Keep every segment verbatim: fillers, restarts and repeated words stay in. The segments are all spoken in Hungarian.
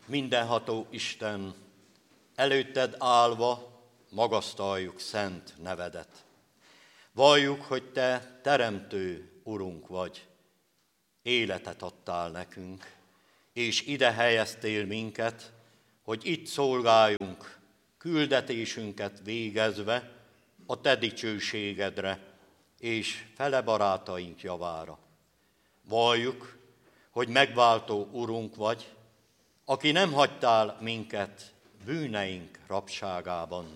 Mindenható Isten, előtted állva magasztaljuk szent nevedet. Valljuk, hogy te teremtő Urunk vagy, életet adtál nekünk, és ide helyeztél minket, hogy itt szolgáljunk, küldetésünket végezve a te dicsőségedre és fele barátaink javára. Valljuk, hogy megváltó Urunk vagy, aki nem hagytál minket bűneink rabságában.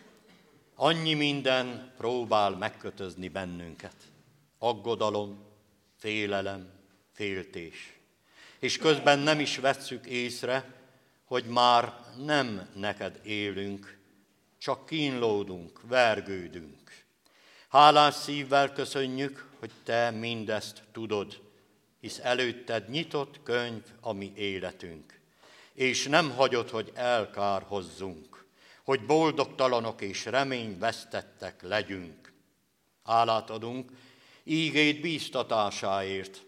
Annyi minden próbál megkötözni bennünket. Aggodalom, félelem, féltés. És közben nem is vesszük észre, hogy már nem neked élünk, csak kínlódunk, vergődünk. Hálás szívvel köszönjük, hogy te mindezt tudod, hisz előtted nyitott könyv a mi életünk, és nem hagyod, hogy elkárhozzunk, hogy boldogtalanok és reményvesztettek legyünk. Hálát adunk ígéd bíztatásáért,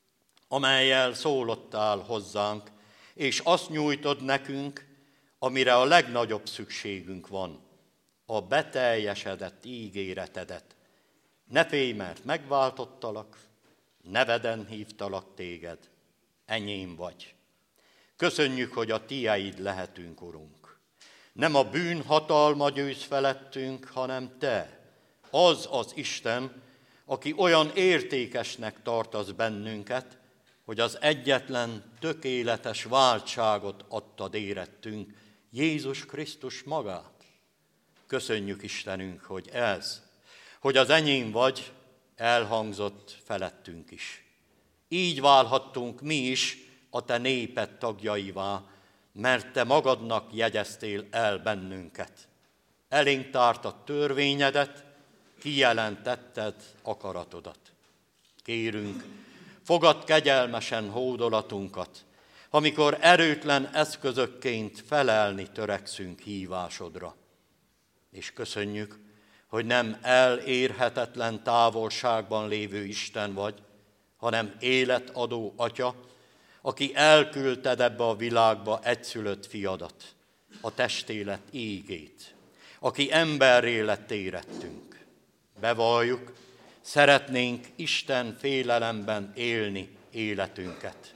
amellyel szólottál hozzánk, és azt nyújtod nekünk, amire a legnagyobb szükségünk van, a beteljesedett ígéretedet. Ne félj, mert megváltottalak, neveden hívtalak téged, enyém vagy. Köszönjük, hogy a tieid lehetünk, Urunk. Nem a bűn hatalma győz felettünk, hanem te, az az Isten, aki olyan értékesnek tartasz bennünket, hogy az egyetlen tökéletes váltságot adtad érettünk, Jézus Krisztus magát. Köszönjük, Istenünk, hogy ez, hogy az enyém vagy, elhangzott felettünk is. Így válhattunk mi is a te néped tagjaivá, mert te magadnak jegyeztél el bennünket. Elénk tártad törvényedet, kijelentetted akaratodat. Kérünk, fogadd kegyelmesen hódolatunkat, amikor erőtlen eszközökként felelni törekszünk hívásodra. És köszönjük, hogy nem elérhetetlen távolságban lévő Isten vagy, hanem életadó Atya, aki elküldted ebbe a világba egyszülött fiadat, a testélet ígét, aki emberré lett érettünk. Bevalljuk, szeretnénk Isten félelemben élni életünket,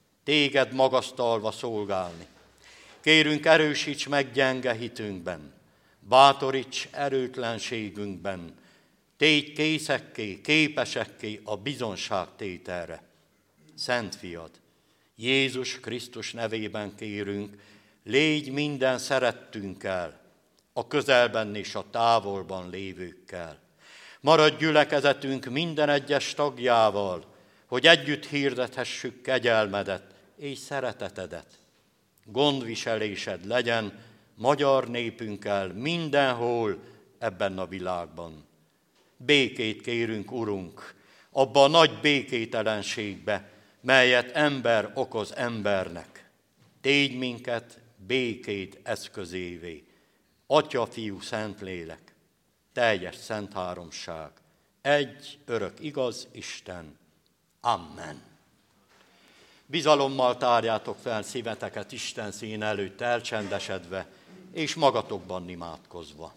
téged magasztalva szolgálni. Kérünk, erősíts meg gyenge hitünkben, bátoríts erőtlenségünkben, tégy készekké, képesekké a bizonságtételre. Szent Fiad, Jézus Krisztus nevében kérünk, légy minden szerettünkkel, a közelben és a távolban lévőkkel. Maradj gyülekezetünk minden egyes tagjával, hogy együtt hirdethessük kegyelmedet és szeretetedet. Gondviselésed legyen magyar népünkkel mindenhol ebben a világban. Békét kérünk, Urunk, abba a nagy békételenségbe, melyet ember okoz embernek. Tégy minket békét eszközévé. Atya, Fiú, Szentlélek, teljes szent háromság, egy örök igaz Isten. Amen. Bizalommal tárjátok fel szíveteket Isten szín előtt elcsendesedve, és magatokban imádkozva.